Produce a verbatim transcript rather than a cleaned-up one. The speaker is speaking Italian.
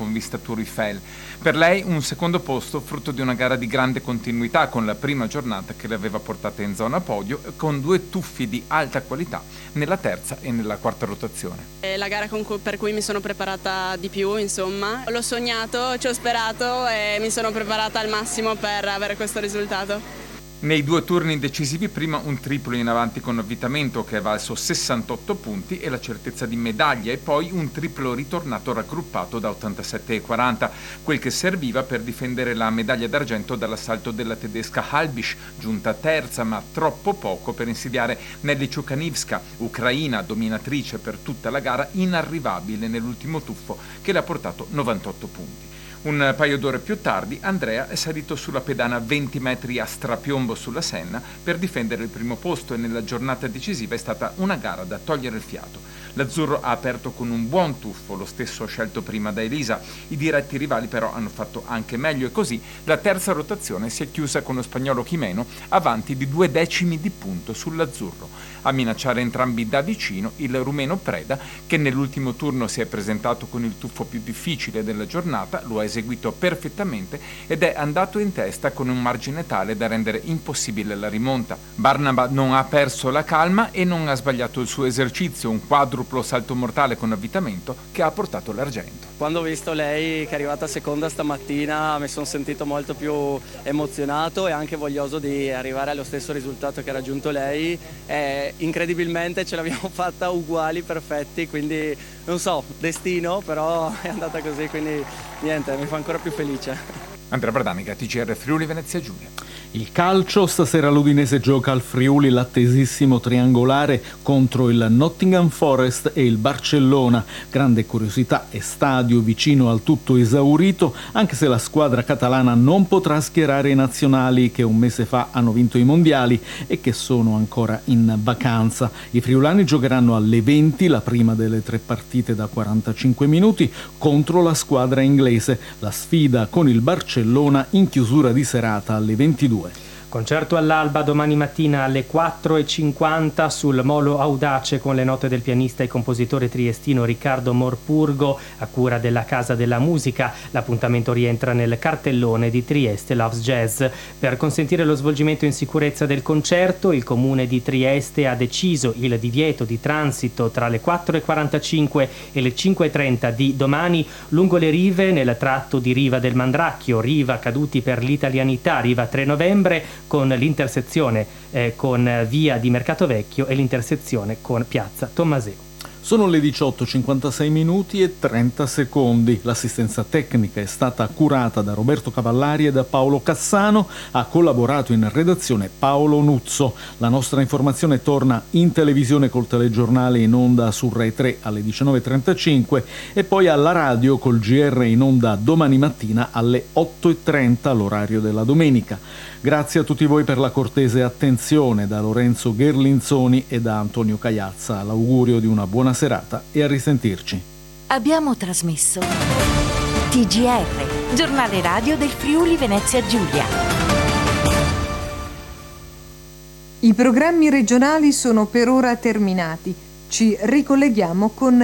con vista Tour Eiffel. Per lei un secondo posto frutto di una gara di grande continuità, con la prima giornata che le aveva portate in zona podio, con due tuffi di alta qualità nella terza e nella quarta rotazione. È la gara con cui, per cui mi sono preparata di più, insomma. L'ho sognato, ci ho sperato e mi sono preparata al massimo per avere questo risultato. Nei due turni decisivi, prima un triplo in avanti con avvitamento che è valso sessantotto punti e la certezza di medaglia, e poi un triplo ritornato raggruppato da ottantasette e quaranta, quel che serviva per difendere la medaglia d'argento dall'assalto della tedesca Halbisch, giunta terza ma troppo poco per insidiare Nelly Ciukanivska, ucraina dominatrice per tutta la gara, inarrivabile nell'ultimo tuffo che le ha portato novantotto punti. Un paio d'ore più tardi Andrea è salito sulla pedana venti metri a strapiombo sulla Senna per difendere il primo posto, e nella giornata decisiva è stata una gara da togliere il fiato. L'azzurro ha aperto con un buon tuffo, lo stesso scelto prima da Elisa. I diretti rivali però hanno fatto anche meglio, e così la terza rotazione si è chiusa con lo spagnolo Jimeno avanti di due decimi di punto sull'azzurro. A minacciare entrambi da vicino il rumeno Preda, che nell'ultimo turno si è presentato con il tuffo più difficile della giornata, lo ha eseguito perfettamente ed è andato in testa con un margine tale da rendere impossibile la rimonta. Barnaba non ha perso la calma e non ha sbagliato il suo esercizio, un quadruplo salto mortale con avvitamento che ha portato l'argento. Quando ho visto lei che è arrivata seconda stamattina mi sono sentito molto più emozionato e anche voglioso di arrivare allo stesso risultato che ha raggiunto lei. E incredibilmente ce l'abbiamo fatta uguali, perfetti, quindi non so, destino, però è andata così, quindi niente, mi fa ancora più felice. Andrea Bardanica, T G R Friuli Venezia Giulia. Il calcio, stasera l'Udinese gioca al Friuli l'attesissimo triangolare contro il Nottingham Forest e il Barcellona. Grande curiosità e stadio vicino al tutto esaurito, anche se la squadra catalana non potrà schierare i nazionali che un mese fa hanno vinto i mondiali e che sono ancora in vacanza. I friulani giocheranno alle venti, la prima delle tre partite da quarantacinque minuti, contro la squadra inglese. La sfida con il Barcellona in chiusura di serata alle ventidue. Concerto all'alba domani mattina alle quattro e cinquanta sul Molo Audace con le note del pianista e compositore triestino Riccardo Morpurgo a cura della Casa della Musica. L'appuntamento rientra nel cartellone di Trieste Loves Jazz. Per consentire lo svolgimento in sicurezza del concerto, il comune di Trieste ha deciso il divieto di transito tra le quattro e quarantacinque e le cinque e trenta di domani lungo le rive nel tratto di Riva del Mandracchio, Riva Caduti per l'Italianità, Riva tre novembre, con l'intersezione eh, con via di Mercato Vecchio e l'intersezione con piazza Tommaseo. Sono le diciotto e cinquantasei minuti e trenta secondi. L'assistenza tecnica è stata curata da Roberto Cavallari e da Paolo Cassano. Ha collaborato in redazione Paolo Nuzzo. La nostra informazione torna in televisione col telegiornale in onda su Rai tre alle diciannove e trentacinque e poi alla radio col G R in onda domani mattina alle otto e trenta, l'orario della domenica. Grazie a tutti voi per la cortese attenzione. Da Lorenzo Gherlinzoni e da Antonio Cagliazza l'augurio di una buona serata e a risentirci. Abbiamo trasmesso T G R, giornale radio del Friuli Venezia Giulia. I programmi regionali sono per ora terminati. Ci ricolleghiamo con